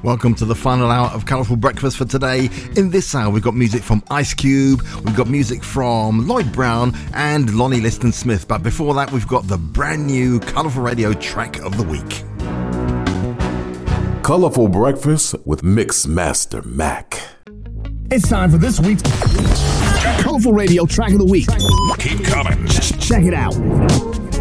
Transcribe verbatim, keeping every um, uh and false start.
Welcome to the final hour of Colourful Breakfast for today. In this hour, we've got music from Ice Cube, we've got music from Lloyd Brown and Lonnie Liston Smith. But before that, we've got the brand new Colourful Radio track of the week. Colourful Breakfast with Mix Master Mac. It's time for this week's Colourful Radio track of the week. Keep coming. Check it out.